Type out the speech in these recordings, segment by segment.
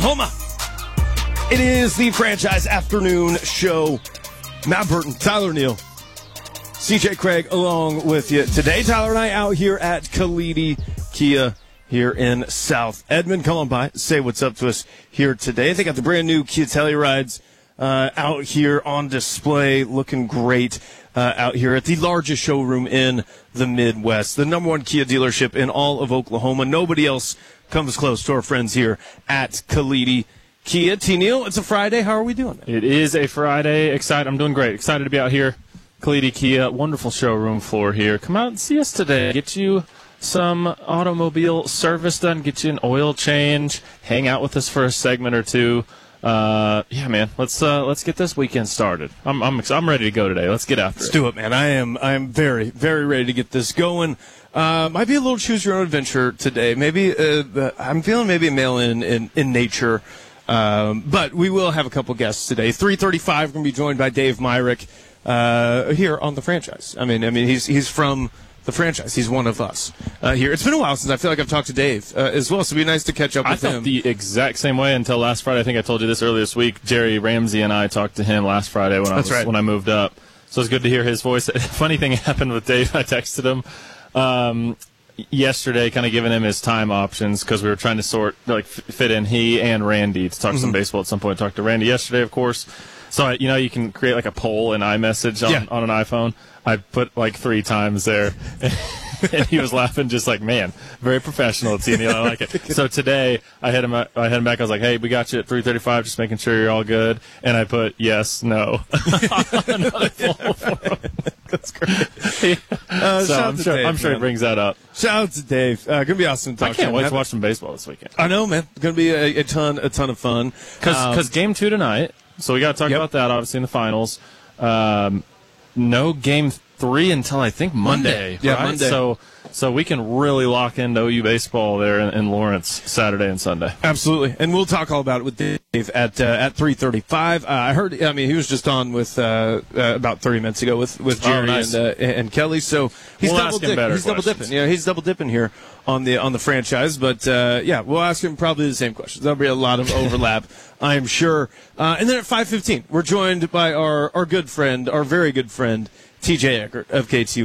Oklahoma. It is the Franchise Afternoon Show. Matt Burton, Tyler Neal, CJ Craig along with you today. Tyler and I out here at Kalidi Kia here in South Edmond. Come on by, say what's up to us here today. They got the brand new Kia Tellurides out here on display, looking great out here at the largest showroom in the Midwest, the number one Kia dealership in all of Oklahoma. Nobody else comes close to our friends here at Kalidi Kia. T. Neal, it's a Friday. How are we doing? It is a Friday. I'm doing great. Excited to be out here. Kalidi Kia, wonderful showroom floor here. Come out and see us today. Get you some automobile service done. Get you an oil change. Hang out with us for a segment or two. Yeah, man. Let's get this weekend started. I'm ready to go today. Let's get after it. Let's do it, man. I am very, very ready to get this going. Might be a little choose your own adventure today. Maybe I'm feeling maybe a mail in nature. But we will have a couple guests today. 3:35, we're going to be joined by Dave Myrick here on the Franchise. I mean, he's from the Franchise. He's one of us here. It's been a while since I feel like I've talked to Dave as well, so it'd be nice to catch up with him. I felt the exact same way until last Friday. I think I told you this earlier this week. Jerry Ramsey and I talked to him last Friday when I moved up. So it's good to hear his voice. Funny thing happened with Dave. I texted him yesterday, kind of giving him his time options because we were trying to fit in he and Randy to talk some baseball at some point. Talked to Randy yesterday, of course. So you can create like a poll in iMessage on an iPhone. I put like 3 times there, and he was laughing just like, man, very professional. It's I like it. So today I hit him back. I was like, hey, we got you at 3:35. Just making sure you're all good. And I put yes, no. Another poll for him. That's great. I'm sure he brings that up. Shout out to Dave. Gonna be awesome to talk to him. I can't wait to watch some baseball this weekend. I know, man. Gonna be a ton of fun. Because game 2 tonight. So we got to talk about that, obviously, in the finals. No game 3 until, I think, Monday. Yeah, right? Monday. So we can really lock into OU baseball there in Lawrence Saturday and Sunday. Absolutely. And we'll talk all about it with Dave at 3:35. I heard, he was just on with about 30 minutes ago with Jerry and Kelly. So he's double dipping. Yeah, he's double dipping here on the Franchise. But we'll ask him probably the same questions. There'll be a lot of overlap, I am sure. And then at 5:15, we're joined by our good friend, our very good friend, TJ Eckert of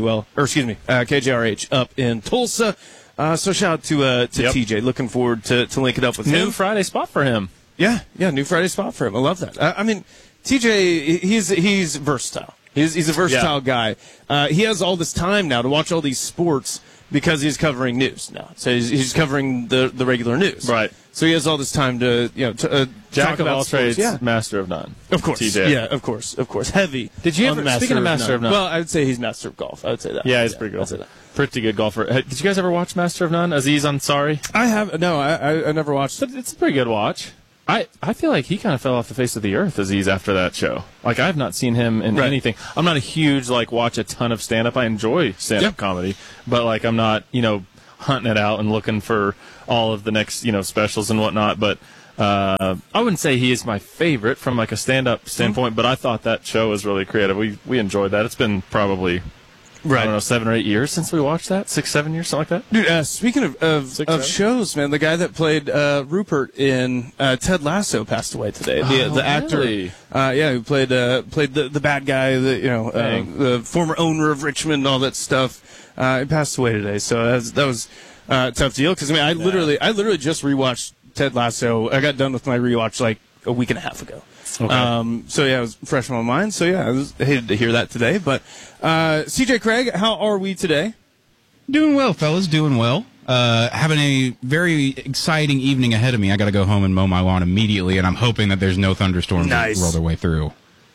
KJRH up in Tulsa. So shout out to TJ. Looking forward to linking up with him. New Friday spot for him. Yeah, new Friday spot for him. I love that. TJ, he's versatile. He's a versatile guy. He has all this time now to watch all these sports because he's covering news now. So he's covering the regular news. Right. So he has all this time to Jack of all sports. trades, master of none. Of course. TJ. Yeah, of course. Heavy. Did you ever, speaking of master of none? Well, I would say he's master of golf. I would say that. Yeah, he's pretty good. I'd say that. Pretty good golfer. Did you guys ever watch Master of None? Aziz Ansari? I have. No, I never watched it. It's a pretty good watch. I feel like he kind of fell off the face of the earth, Aziz, after that show. Like, I've not seen him in anything. I'm not a huge, watch a ton of stand-up. I enjoy stand-up comedy. But, I'm not, hunting it out and looking for all of the next, specials and whatnot. But I wouldn't say he is my favorite from, a stand-up standpoint. But I thought that show was really creative. We enjoyed that. It's been probably... I don't know, 7 or 8 years since we watched that? 6, 7 years, something like that? Dude, speaking of shows, man, the guy that played Rupert in Ted Lasso passed away today. The actor, really? Who played the bad guy, the former owner of Richmond, and all that stuff. He passed away today, so that was a tough deal. Because I literally just rewatched Ted Lasso. I got done with my rewatch a week and a half ago. Okay. It was fresh in my mind. So I hated to hear that today. But CJ Craig, how are we today? Doing well, fellas. Doing well. Having a very exciting evening ahead of me. I got to go home and mow my lawn immediately, and I'm hoping that there's no thunderstorms that roll their way through.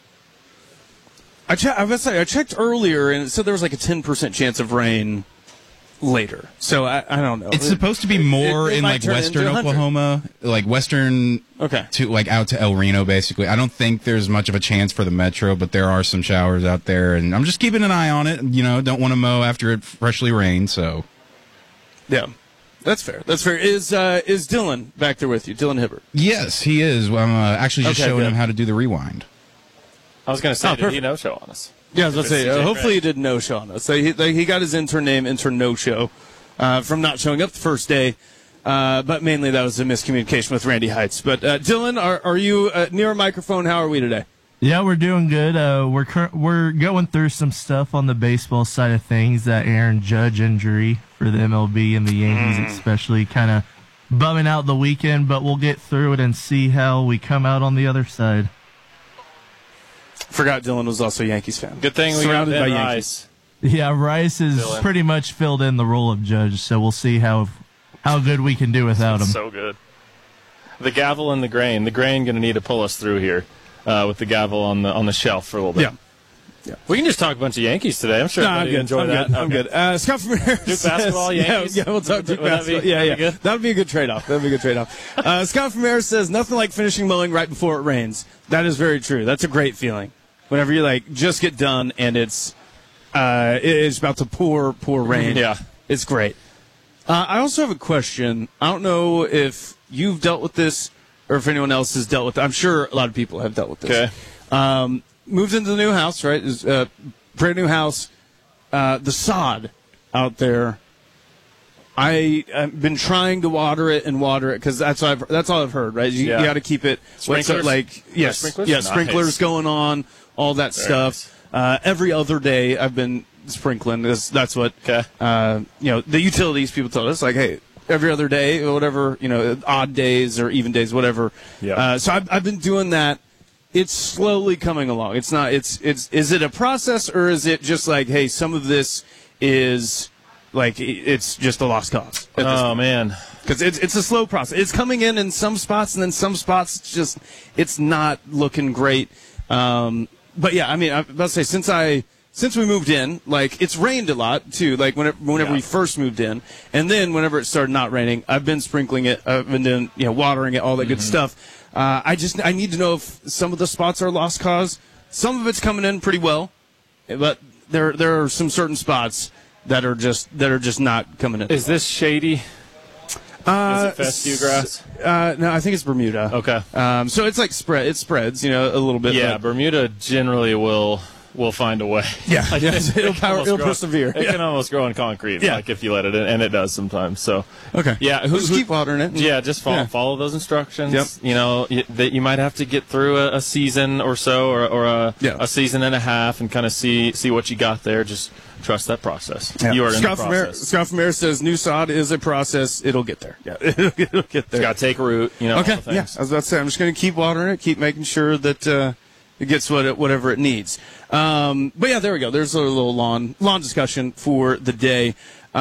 I checked earlier, and it said there was a 10% chance of rain later. So I don't know. It's supposed to be more in western Oklahoma, western to out to El Reno, basically. I don't think there's much of a chance for the metro, but there are some showers out there, and I'm just keeping an eye on it. Don't want to mow after it freshly rained. So yeah, that's fair. Is Dylan back there with you? Dylan Hibbert? Yes, he is. I'm actually just showing him how to do the rewind. I was going to say, did he no-show on us? Yeah, I was going to say, hopefully he did no-show on us. So he got his intern name, Intern No-Show, from not showing up the first day But mainly that was a miscommunication with Randy Heights. But Dylan, are you near a microphone? How are we today? Yeah, we're doing good. We're going through some stuff on the baseball side of things. That Aaron Judge injury for the MLB and the Yankees especially kind of bumming out the weekend, but we'll get through it and see how we come out on the other side. Forgot Dylan was also a Yankees fan. Good thing we surrounded got by Yankees. Yeah, Rice is pretty much filled in the role of Judge, so we'll see how good we can do without him. So good. The gavel and the grain. The grain going to need to pull us through here with the gavel on the shelf for a little bit. Yeah. We can just talk a bunch of Yankees today. I'm sure everybody enjoy that. I'm good. Scott from Duke basketball, Yankees. Yeah, we'll talk Duke basketball. That would be a good trade-off. Scott from Harris says, nothing like finishing mowing right before it rains. That is very true. That's a great feeling. Whenever you just get done and it's about to pour rain. Yeah. It's great. I also have a question. I don't know if you've dealt with this or if anyone else has dealt with it. I'm sure a lot of people have dealt with this. Okay. Moved into the new house, right? Brand new house. The sod out there. I've been trying to water it because that's all I've heard, right? You got to keep it. Sprinklers? Sprinklers going on, all that stuff. Nice. Every other day I've been sprinkling. That's what the utilities people told us. Like, hey, every other day, or whatever, odd days or even days, whatever. Yeah. So I've been doing that. It's slowly coming along. It's not. Is it a process or is it just like, hey, some of this is like it's just a lost cause? Oh man, because it's a slow process. It's coming in some spots, and then some spots it's not looking great. But yeah, I mean, I'm about to say since we moved in, it's rained a lot too. Like whenever we first moved in, and then whenever it started not raining, I've been sprinkling it, I've been watering it, all that good stuff. I need to know if some of the spots are lost cause. Some of it's coming in pretty well, but there are some certain spots that are just not coming in. Is this shady? Is it fescue grass? No, I think it's Bermuda. Okay. So it's like it spreads, a little bit. Yeah, Bermuda generally will find a way. Yeah, it'll persevere. It can almost grow in concrete, if you let it in, and it does sometimes. So okay, yeah, just keep watering it. Yeah, just follow those instructions. Yep. That you might have to get through a season or so, or a season and a half, and kind of see what you got there. Just trust that process. Yeah. You are in the process. Scott from Air says new sod is a process. It'll get there. Yeah, it'll get there. It's got to take root. Okay. All the things. Yeah, I was about to say I'm just going to keep watering it, keep making sure that it gets whatever it needs. But yeah, there we go. There's a little lawn discussion for the day.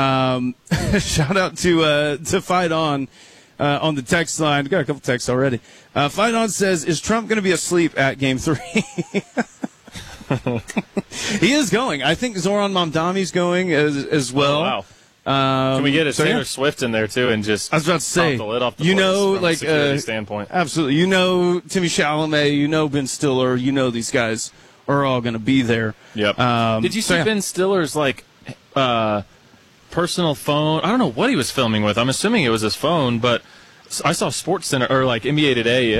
Shout out to Fight On the text line. Got a couple texts already. Fight On says, "Is Trump going to be asleep at Game 3?" He is going. I think Zoran Mamdani's going as well. Oh, wow. Can we get Taylor Swift in there too and just I was about to say, the lid off the place from a security standpoint? Absolutely. Timmy Chalamet, Ben Stiller, these guys are all going to be there. Yep. Did you see Ben Stiller's personal phone? I don't know what he was filming with. I'm assuming it was his phone, but I saw SportsCenter or NBA Today